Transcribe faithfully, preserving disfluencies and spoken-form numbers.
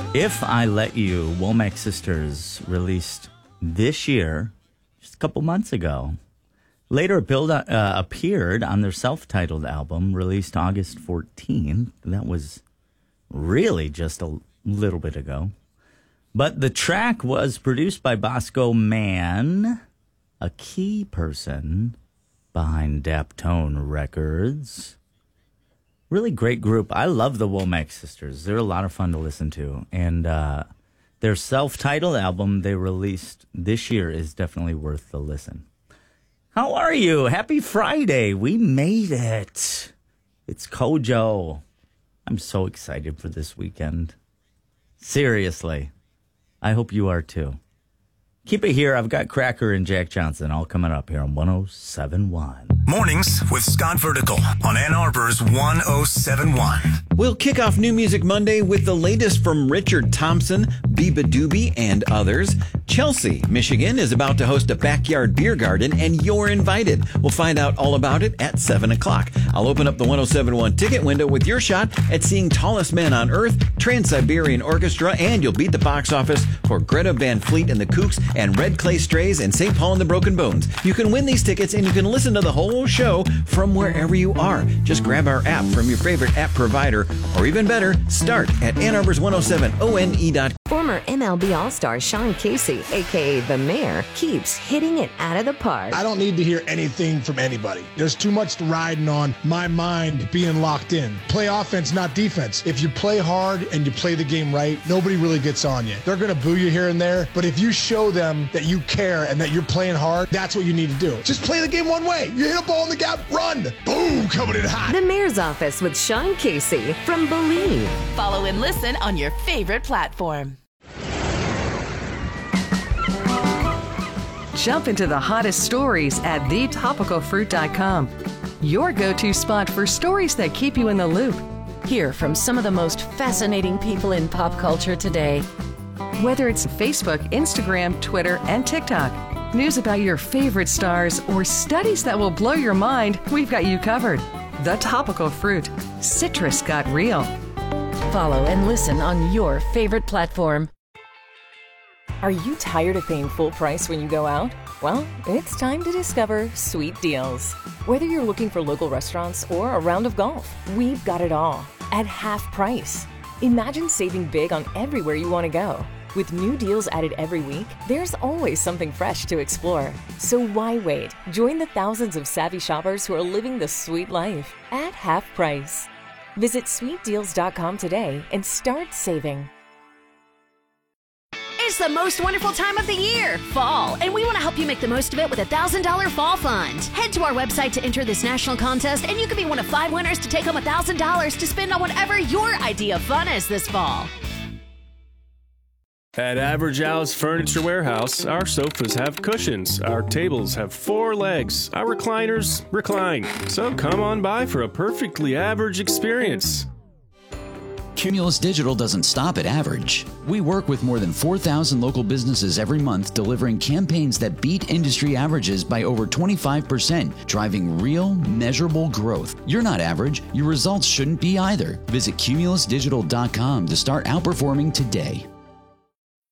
If I Let You, Womack Sisters released this year, just a couple months ago. Later, Bill uh, appeared on their self-titled album, released August fourteenth. That was really just a little bit ago. But the track was produced by Bosco Mann, a key person behind Daptone Records. Really great group. I love the Womack Sisters. They're a lot of fun to listen to. And uh, their self-titled album they released this year is definitely worth the listen. How are you? Happy Friday. We made it. It's Kojo. I'm so excited for this weekend. Seriously. I hope you are too. Keep it here. I've got Cracker and Jack Johnson all coming up here on one oh seven point one. Mornings with Scott Vertical on Ann Arbor's one oh seven point one. We'll kick off New Music Monday with the latest from Richard Thompson, Biba Doobie, and others. Chelsea, Michigan is about to host a backyard beer garden, and you're invited. We'll find out all about it at seven o'clock. I'll open up the one oh seven point one ticket window with your shot at seeing Tallest Man on Earth, Trans-Siberian Orchestra, and you'll beat the box office for Greta Van Fleet and the Kooks and Red Clay Strays and Saint Paul and the Broken Bones. You can win these tickets, and you can listen to the whole show from wherever you are. Just grab our app from your favorite app provider, or even better, start at Ann Arbor's one oh seven O N E dot com. Former M L B All-Star Sean Casey, a k a. The Mayor, keeps hitting it out of the park. I don't need to hear anything from anybody. There's too much riding on my mind being locked in. Play offense, not defense. If you play hard and you play the game right, nobody really gets on you. They're going to boo you here and there, but if you show them that you care and that you're playing hard, that's what you need to do. Just play the game one way. You hit a ball in the gap, run. Boom, coming in hot. The Mayor's Office with Sean Casey from Believe. Follow and listen on your favorite platform. Jump into the hottest stories at the topical fruit dot com. Your go-to spot for stories that keep you in the loop. Hear from some of the most fascinating people in pop culture today. Whether it's Facebook, Instagram, Twitter, and TikTok, news about your favorite stars, or studies that will blow your mind, we've got you covered. The Topical Fruit. Citrus got real. Follow and listen on your favorite platform. Are you tired of paying full price when you go out? Well, it's time to discover Sweet Deals. Whether you're looking for local restaurants or a round of golf, we've got it all at half price. Imagine saving big on everywhere you want to go. With new deals added every week, there's always something fresh to explore. So why wait? Join the thousands of savvy shoppers who are living the sweet life at half price. Visit sweet deals dot com today and start saving. It's the most wonderful time of the year, fall, and we want to help you make the most of it with a one thousand dollars Fall Fund. Head to our website to enter this national contest, and you could be one of five winners to take home one thousand dollars to spend on whatever your idea of fun is this fall. At Average Al's Furniture Warehouse, our sofas have cushions, our tables have four legs, our recliners recline. So come on by for a perfectly average experience. Cumulus Digital doesn't stop at average. We work with more than four thousand local businesses every month, delivering campaigns that beat industry averages by over twenty-five percent, driving real, measurable growth. You're not average. Your results shouldn't be either. Visit cumulus digital dot com to start outperforming today.